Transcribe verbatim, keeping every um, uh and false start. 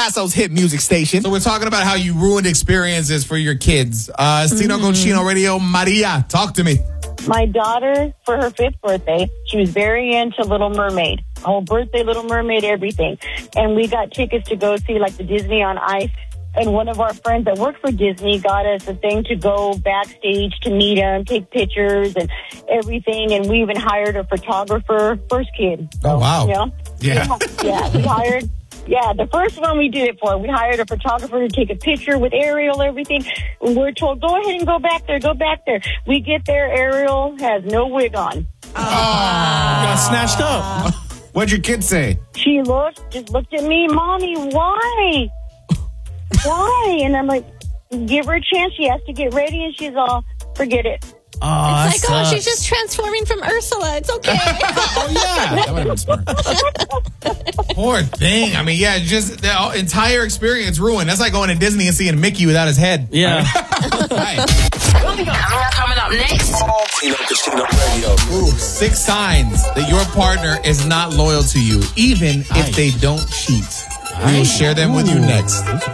Paso's hit music station. So we're talking about how you ruined experiences for your kids. Uh, Stino mm-hmm. Cochino Radio, Maria, talk to me. My daughter, for her fifth birthday, she was very into Little Mermaid. Whole birthday, Little Mermaid, everything. And we got tickets to go see, like, the Disney on Ice. And one of our friends that worked for Disney got us a thing to go backstage to meet him, take pictures and everything. And we even hired a photographer, first kid. Oh, wow. You know? Yeah. Yeah, we hired... Yeah, the first one we did it for, we hired a photographer to take a picture with Ariel, everything. And we're told, go ahead and go back there, go back there. We get there, Ariel has no wig on. Oh, got snatched up. What'd your kid say? She looked, just looked at me, Mommy, why? Why? And I'm like, give her a chance. She has to get ready, and she's all, forget it. Oh, it's like, sucks. Oh, she's just transforming from Ursula. It's okay. Oh, yeah. That would have been smart. Poor thing. I mean, yeah, just the entire experience ruined. That's like going to Disney and seeing Mickey without his head. Yeah. Right. Coming up, coming up next. Stino Cochino Radio. Ooh, six signs that your partner is not loyal to you, even if they don't cheat. We will share them with you next.